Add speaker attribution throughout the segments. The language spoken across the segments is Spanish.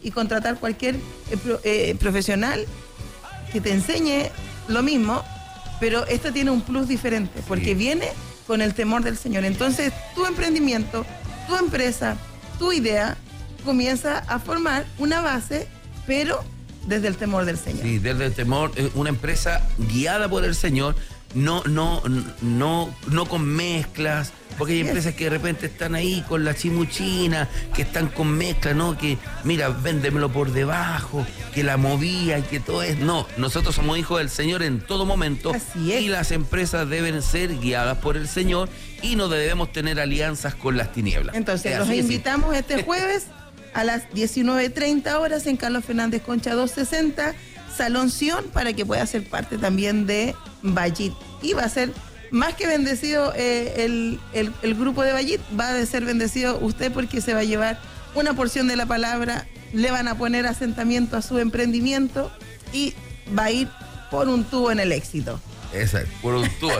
Speaker 1: y contratar cualquier profesional que te enseñe lo mismo, pero esto tiene un plus diferente, porque viene con el temor del Señor. Entonces, tu emprendimiento, tu empresa, tu idea comienza a formar una base, pero desde el temor del Señor.
Speaker 2: Sí, desde el temor, una empresa guiada por el Señor, no con mezclas, porque hay empresas que de repente están ahí con la chimuchina, que están con mezclas, ¿no? Que, mira, véndemelo por debajo, que la movía y que todo es... No, nosotros somos hijos del Señor en todo momento.
Speaker 1: Así es.
Speaker 2: Y las empresas deben ser guiadas por el Señor y no debemos tener alianzas con las tinieblas.
Speaker 1: Entonces, los invitamos este jueves a las 19:30 horas en Carlos Fernández Concha 260, Salón Sion, para que pueda ser parte también de Bayit. Y va a ser más que bendecido el grupo de Bayit, va a ser bendecido usted, porque se va a llevar una porción de la palabra, le van a poner asentamiento a su emprendimiento y va a ir por un tubo en el éxito.
Speaker 2: Exacto, por un tubo.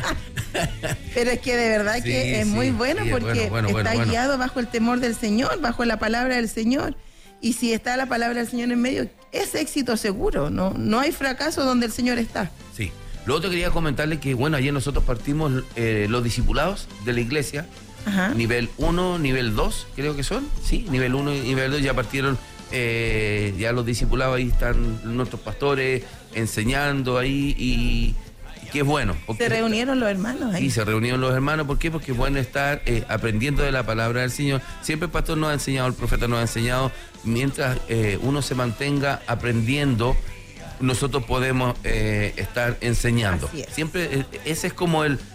Speaker 1: Pero es que de verdad que es muy bueno, porque está guiado bajo el temor del Señor, bajo la palabra del Señor. Y si está la palabra del Señor en medio, es éxito seguro. No hay fracaso donde el Señor está.
Speaker 2: Sí. Lo otro quería comentarle que, bueno, ayer nosotros partimos los discipulados de la iglesia. Ajá. Nivel 1, nivel 2, creo que son. Sí, nivel 1 y nivel 2 ya partieron. Ya los discipulados, ahí están nuestros pastores enseñando ahí y que es bueno.
Speaker 1: Se reunieron los hermanos ahí.
Speaker 2: Sí, se reunieron los hermanos. ¿Por qué? Porque es bueno estar aprendiendo de la palabra del Señor. Siempre el pastor nos ha enseñado, el profeta nos ha enseñado, mientras uno se mantenga aprendiendo, nosotros podemos estar enseñando. Siempre ese es como el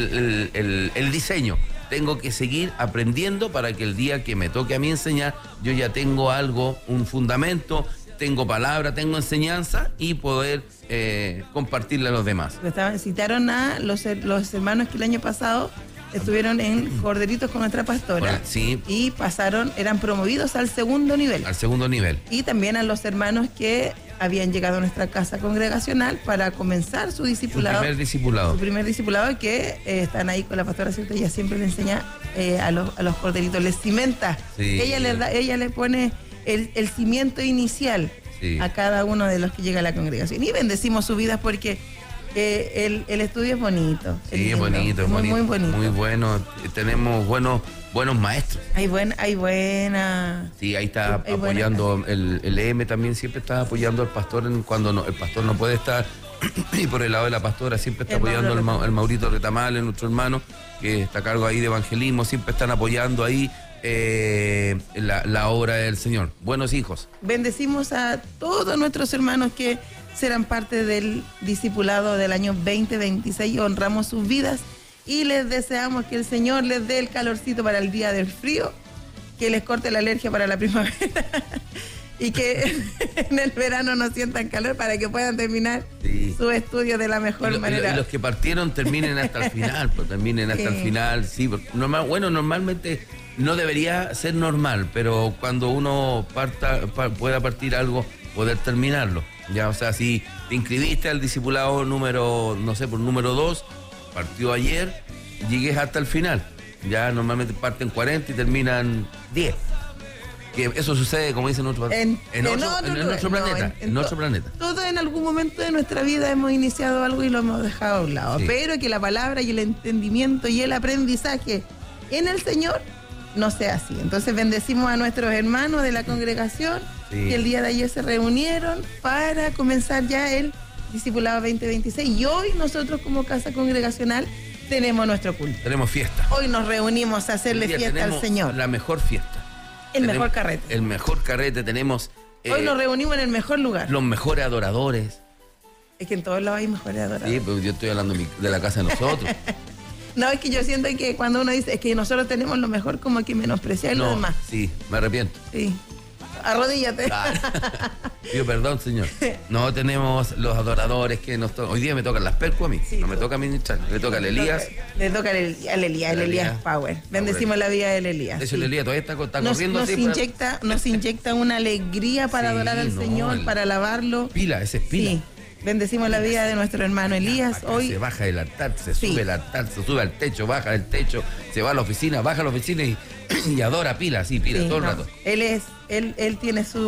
Speaker 2: diseño. Tengo que seguir aprendiendo para que el día que me toque a mí enseñar, yo ya tengo algo, un fundamento, tengo palabra, tengo enseñanza y poder compartirle a los demás.
Speaker 1: Citaron a los hermanos que el año pasado estuvieron en Corderitos con nuestra pastora.
Speaker 2: Sí.
Speaker 1: Y eran promovidos al segundo nivel.
Speaker 2: Al segundo nivel.
Speaker 1: Y también a los hermanos que habían llegado a nuestra casa congregacional para comenzar su discipulado.
Speaker 2: Su primer discipulado,
Speaker 1: que están ahí con la pastora, ¿cierto? Ella siempre le enseña a los corderitos, les cimenta.
Speaker 2: Sí.
Speaker 1: Ella le pone el cimiento inicial a cada uno de los que llega a la congregación. Y bendecimos sus vidas porque el estudio es bonito.
Speaker 2: Sí, es bonito, es
Speaker 1: muy bonito.
Speaker 2: Muy bueno. Tenemos buenos maestros.
Speaker 1: Hay buena.
Speaker 2: Sí, ahí está apoyando el EM también, siempre está apoyando al pastor cuando el pastor no puede estar. Y por el lado de la pastora siempre está apoyando el Maurito Retamales, nuestro hermano, que está a cargo ahí de evangelismo, siempre están apoyando ahí la obra del Señor. Buenos hijos.
Speaker 1: Bendecimos a todos nuestros hermanos que serán parte del discipulado del año 2026. Honramos sus vidas y les deseamos que el Señor les dé el calorcito para el día del frío, que les corte la alergia para la primavera y que en el verano no sientan calor, para que puedan terminar su estudio de la mejor manera.
Speaker 2: Y los que partieron terminen hasta el final, pues terminen hasta el final, sí. Normalmente no debería ser normal, pero cuando uno pueda partir algo, poder terminarlo. Ya, o sea, si te inscribiste al discipulado número 2, partió ayer, llegues hasta el final. Ya normalmente parten 40 y terminan 10. Que eso sucede, como dicen otros, en nuestro planeta.
Speaker 1: Todos en algún momento de nuestra vida hemos iniciado algo y lo hemos dejado a un lado. Sí. Pero que la palabra y el entendimiento y el aprendizaje en el Señor no sea así. Entonces bendecimos a nuestros hermanos de la congregación que el día de ayer se reunieron para comenzar ya el discipulado 2026. Y hoy nosotros como casa congregacional tenemos nuestro culto.
Speaker 2: Tenemos fiesta.
Speaker 1: Hoy nos reunimos a hacerle fiesta al Señor.
Speaker 2: La mejor fiesta.
Speaker 1: Mejor carrete.
Speaker 2: El mejor carrete tenemos.
Speaker 1: Hoy nos reunimos en el mejor lugar.
Speaker 2: Los mejores adoradores.
Speaker 1: Es que en todos lados hay mejores adoradores.
Speaker 2: Sí, pero yo estoy hablando de la casa de nosotros.
Speaker 1: No, es que yo siento que cuando uno dice es que nosotros tenemos lo mejor, como que menospreciar lo demás.
Speaker 2: Sí, me arrepiento.
Speaker 1: Sí. Arrodíllate.
Speaker 2: Claro. Pido perdón, Señor. No tenemos los adoradores que nos tocan. Hoy día me tocan las percos a mí. Sí, no me toca a mí, le toca al Elías.
Speaker 1: Le toca al Elías Power. Bendecimos la vida del Elías.
Speaker 2: De hecho, el Elías todavía está corriendo.
Speaker 1: Nos inyecta una alegría para adorar al Señor, para alabarlo.
Speaker 2: Pila, ese es pila.
Speaker 1: Sí. Bendecimos la vida de nuestro hermano Elías. Hoy
Speaker 2: se baja del altar, se sube el altar, se sube al techo, baja del techo, se va a la oficina, baja a la oficina y adora pila todo el rato.
Speaker 1: Él tiene su